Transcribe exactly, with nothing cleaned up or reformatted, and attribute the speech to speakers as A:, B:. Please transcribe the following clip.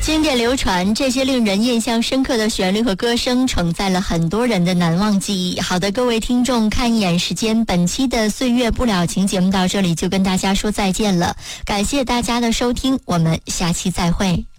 A: 经典流传，这些令人印象深刻的旋律和歌声承载了很多人的难忘记忆。好的，各位听众，看一眼时间，本期的岁月不了情节目到这里就跟大家说再见了，感谢大家的收听，我们下期再会。